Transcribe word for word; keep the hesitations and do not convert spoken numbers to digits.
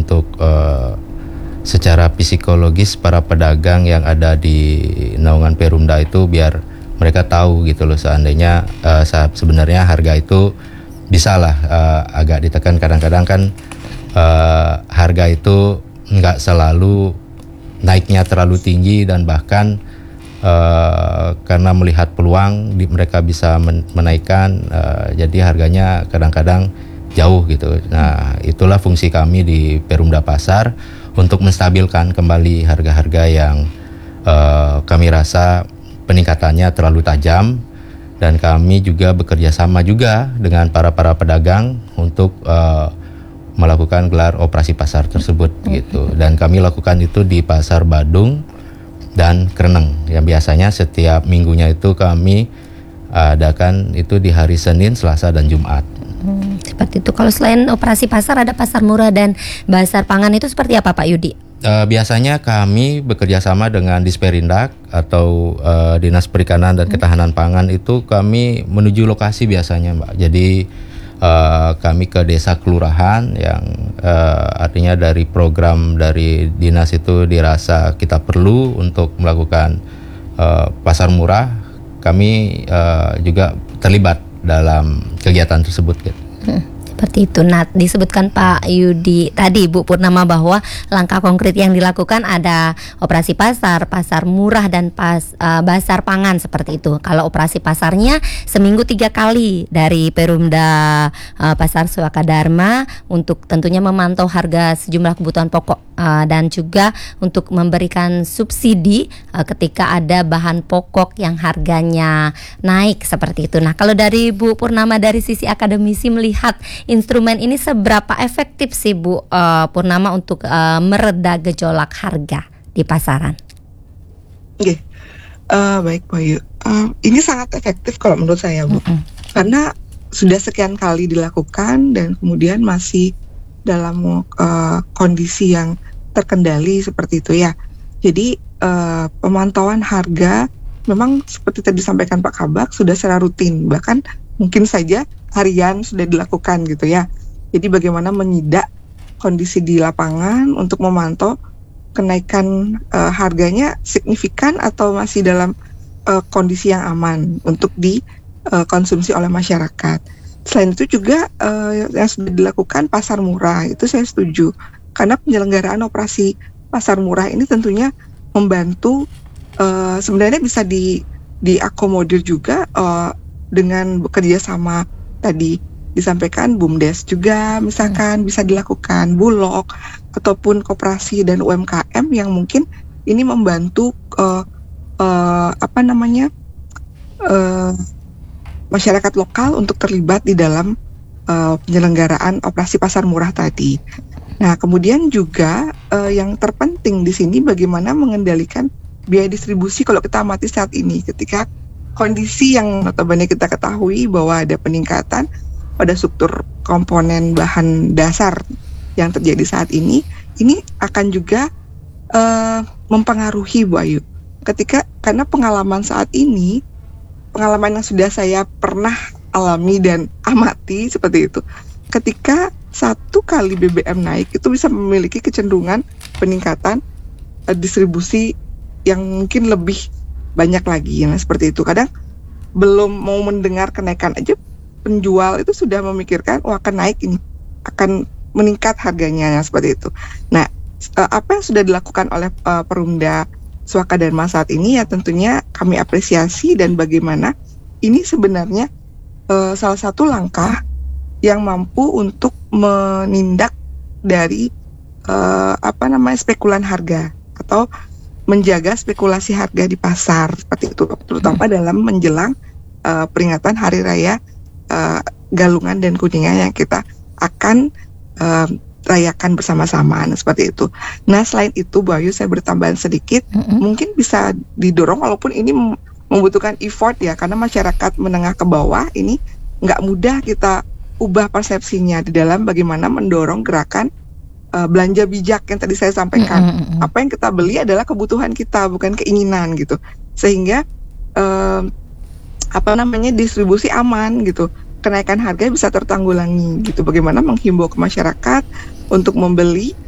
untuk uh, secara psikologis para pedagang yang ada di naungan Perumda itu biar mereka tahu gitu loh, seandainya uh, sebenarnya harga itu bisa lah uh, agak ditekan. Kadang-kadang kan uh, harga itu nggak selalu naiknya terlalu tinggi, dan bahkan uh, karena melihat peluang di, mereka bisa men- menaikkan uh, jadi harganya kadang-kadang jauh gitu. Nah, itulah fungsi kami di Perumda Pasar untuk menstabilkan kembali harga-harga yang uh, kami rasa peningkatannya terlalu tajam, dan kami juga bekerja sama juga dengan para-para pedagang untuk uh, melakukan gelar operasi pasar tersebut gitu. Dan kami lakukan itu di Pasar Badung dan Kreneng yang biasanya setiap minggunya itu kami adakan itu di hari Senin, Selasa, dan Jumat. Hmm, seperti itu. Kalau selain operasi pasar ada pasar murah dan bazar pangan, itu seperti apa Pak Yudi? Uh, biasanya kami bekerja sama dengan Disperindak atau uh, Dinas Perikanan dan Ketahanan Pangan, itu kami menuju lokasi biasanya, Mbak. Jadi uh, kami ke desa kelurahan yang uh, artinya dari program dari dinas itu dirasa kita perlu untuk melakukan uh, pasar murah, kami uh, juga terlibat dalam kegiatan tersebut gitu. Hmm, seperti itu. Nah, disebutkan Pak Yudi tadi, Bu Purnama, bahwa langkah konkret yang dilakukan ada operasi pasar, pasar murah, dan pas uh, bazar pangan seperti itu. Kalau operasi pasarnya seminggu tiga kali dari Perumda uh, Pasar Swakadharma untuk tentunya memantau harga sejumlah kebutuhan pokok. Uh, dan juga untuk memberikan subsidi uh, ketika ada bahan pokok yang harganya naik seperti itu. Nah, kalau dari Bu Purnama dari sisi akademisi melihat instrumen ini seberapa efektif sih Bu uh, Purnama untuk uh, mereda gejolak harga di pasaran? Oke, okay. uh, baik Bu Ayu. Uh, ini sangat efektif kalau menurut saya, Bu, mm-hmm. karena sudah sekian kali dilakukan dan kemudian masih dalam uh, kondisi yang terkendali seperti itu ya. Jadi uh, pemantauan harga memang seperti tadi disampaikan Pak Kabak sudah secara rutin, bahkan mungkin saja harian sudah dilakukan gitu ya. Jadi bagaimana menyidak kondisi di lapangan untuk memantau kenaikan uh, harganya signifikan atau masih dalam uh, kondisi yang aman untuk dikonsumsi uh, oleh masyarakat. Selain itu juga uh, yang sudah dilakukan pasar murah, itu saya setuju. Karena penyelenggaraan operasi pasar murah ini tentunya membantu, uh, sebenarnya bisa di diakomodir juga uh, dengan bekerja sama tadi disampaikan BUMDes juga, misalkan hmm. bisa dilakukan Bulog ataupun koperasi dan U M K M yang mungkin ini membantu uh, uh, apa namanya uh, masyarakat lokal untuk terlibat di dalam uh, penyelenggaraan operasi pasar murah tadi. Nah, kemudian juga uh, yang terpenting di sini bagaimana mengendalikan biaya distribusi kalau kita amati saat ini ketika kondisi yang notabene kita ketahui bahwa ada peningkatan pada struktur komponen bahan dasar yang terjadi saat ini, ini akan juga uh, mempengaruhi Bu Ayu. Ketika karena pengalaman saat ini, pengalaman yang sudah saya pernah alami dan amati seperti itu. Ketika satu kali B B M naik itu bisa memiliki kecenderungan peningkatan uh, distribusi yang mungkin lebih banyak lagi, yang seperti itu. Kadang belum mau mendengar kenaikan aja penjual itu sudah memikirkan, wah akan naik ini, akan meningkat harganya, yang seperti itu. Nah, uh, apa yang sudah dilakukan oleh uh, Perumda Swakadharma saat ini ya tentunya kami apresiasi, dan bagaimana ini sebenarnya uh, salah satu langkah yang mampu untuk menindak dari uh, apa namanya spekulan harga atau menjaga spekulasi harga di pasar seperti itu, terutama hmm. dalam menjelang uh, peringatan Hari Raya uh, Galungan dan Kuningan yang kita akan uh, rayakan bersama-sama, nah, seperti itu. Nah, selain itu Bu Ayu, saya bertambahan sedikit, mm-hmm. mungkin bisa didorong walaupun ini membutuhkan effort ya, karena masyarakat menengah ke bawah ini nggak mudah kita ubah persepsinya di dalam bagaimana mendorong gerakan uh, belanja bijak yang tadi saya sampaikan. Mm-hmm. Apa yang kita beli adalah kebutuhan kita, bukan keinginan gitu. Sehingga uh, apa namanya distribusi aman gitu. Kenaikan harga bisa tertanggulangi gitu. Bagaimana menghimbau ke masyarakat untuk membeli